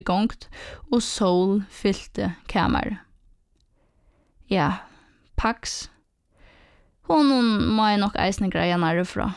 gongt og sol fylte kameret. Ja, Pax. Hon må jeg nok eisne greia nærifra.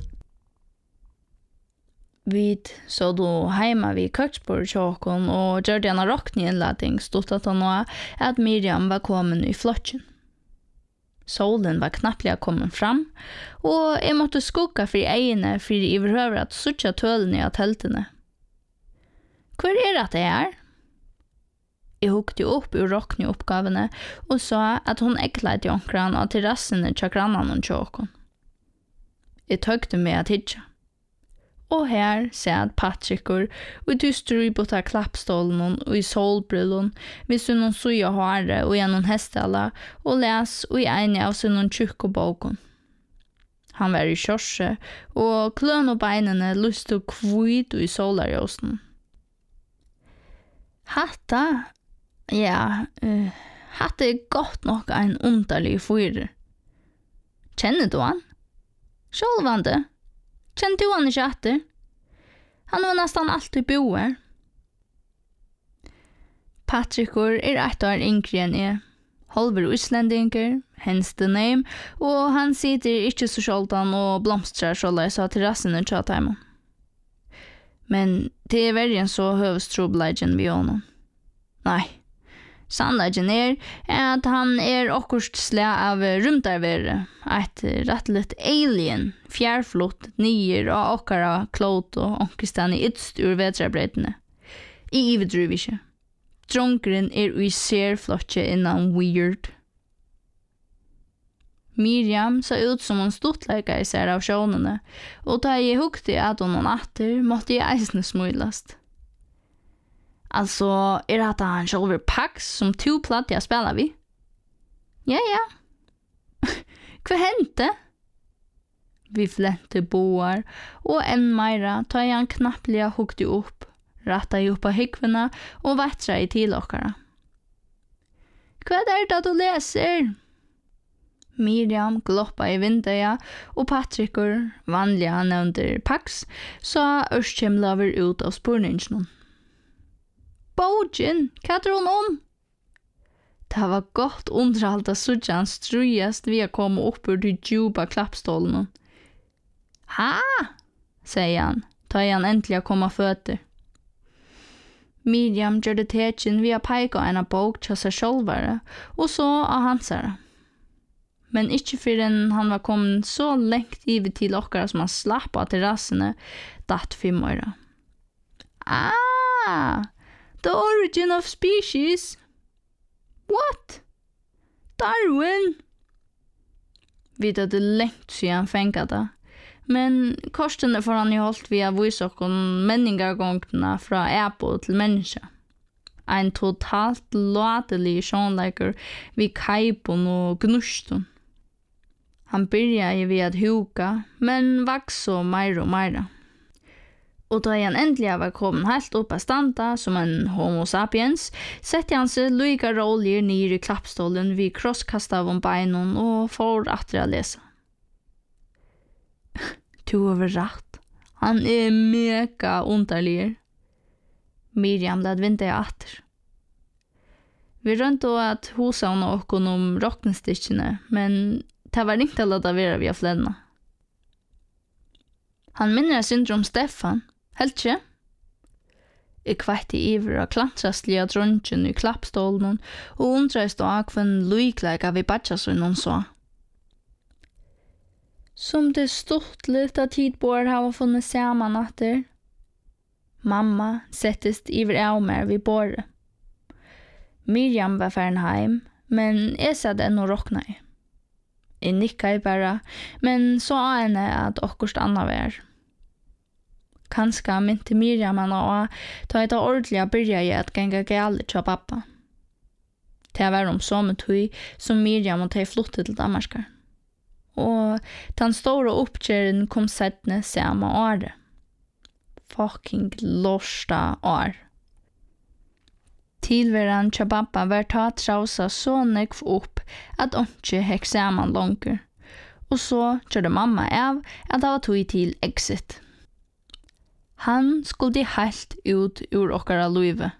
Vi så då heima vid köksbord tjåkon og gjør denne rockni innlading stod at han var at Miriam var kommet i flotjen. Solen var knapplega kommet fram, og jeg måtte skugga for egene for i overhøver at suttja tølene av teltene. Hvor det er? Jeg hukte opp ur rockni oppgavene og sa at hun ekleide jonkran av terrassene tja grannan og tjåkon. Jeg tøgte meg at hitja. Og her sæd Patrikur og dystur i botta klappstålen og i solbrillon hvis hun suja hare og gjennom hestala og les og i ene av sin tjukk og boken. Han var i kjørse og kløn og beinene lyste kvitt og i solarjosten. Hatta? Ja, hatta godt nok en underlig fyrer. Kjenner du han? Sjølvande? Kjenner du han ikke etter? Han var nesten alltid boer. Patrikur ett år yngre enn jeg. Holver islendinger, hens the name, og han sitter ikke så skjoldan og blomstrar skjolda i terrassene tjataimen. Men det verre enn så høvestrobladjen vi honom. Nei. Sannleggen at han okkurst slæ av rumdarvere, et rettelig alien, fjærflott, nyer og okkara klot og onkelstane ytst ur vetrarbreitene. I ivedruv ikke. Dronkeren i serflotje innan weird. Miriam så ut som hon stortleika i sær av sjånene, og da jeg hukte at hon atter, måtte jeg eisne smulast. Altså, det han själver Pax som platt jeg spela vi? Ja. Hva hente? Vi flente boar, og enn meira tar jeg han knapplega hukte opp, ratta jeg opp av hykvena og vettra i til okkara. Hva det du leser? Miriam gloppa i vinduet, og Patrikur, vanlig han nevnte Pax, sa ørskjemlaver ut av spurningen. Bogen, hva hon om? Det var godt underhalt av suttjan strujast vi komme opp ur de djupa klappstålen. Ha, sier han, ta han endelig komma føtter. Miriam gjør det tekin via peika en bok til seg sjølvare, og så av hansare. Men ikke før han var kommet så lengt ivet til okkara som han slapp av terrassene, datt 5 år. The origin of species. What? Darwin? Vi hadde lengt siden fengt det. Men korsene får han jo holdt via vysokken menningargångene fra Apple til menneske. En totalt latelig sjånleiker vi kaipon og gnusten. Han byrja ved at huka, men vaks så meira og meira. Og da han endelig var kommet helt opp av standa som en homo sapiens, sette han seg lyga roller nere i klappstålen vid krosskastet av beinon og får atre å lese. Du har rett. Han mega underlig. Miriam lad vinte atter. Vi rønte at husa hon okon om rocknestikkene, men det var ikke lade å være via flenna. Han minner syndrom Stefan, helt ikke? Jeg kvart i iver av klantrastlige dronjen i klappstålen og undreist av akven lyklega vi badja så noen så. Som det stort litt av tidbord hava funnet saman atter. Mamma settest iver av mer vid båret. Miriam var færen heim, men jeg sa det ennå rokna i. Jeg nikka i bara, men så av henne at okkurst anna var. Kanska mynte Miriam henne og ta et ordentlig byrja i at genga gale til pappa. Det var sommertøy som Miriam og ta flotte til Danmarskar. Og den store oppgjøren kom settene samme året. Fucking lorsta år. Tilværen til pappa var tatt trausa så nekv opp at ikke hekk saman langer. Og så kjørte mamma av at det var tog til exit. Han skulle helt ut ur okkara løyve.